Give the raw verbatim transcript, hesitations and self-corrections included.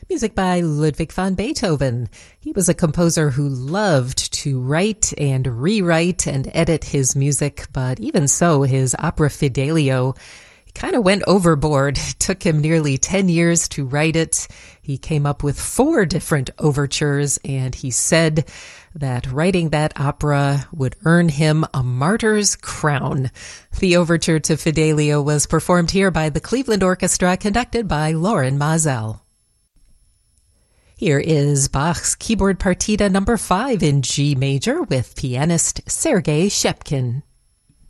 Music by Ludwig van Beethoven. He was a composer who loved to write and rewrite and edit his music, but even so, his opera Fidelio kind of went overboard. It took him nearly ten years to write it. He came up with four different overtures, and he said that writing that opera would earn him a martyr's crown. The overture to Fidelio was performed here by the Cleveland Orchestra, conducted by Loren Maazel. Here is Bach's Keyboard Partita number five in G major with pianist Sergei Shchepkin.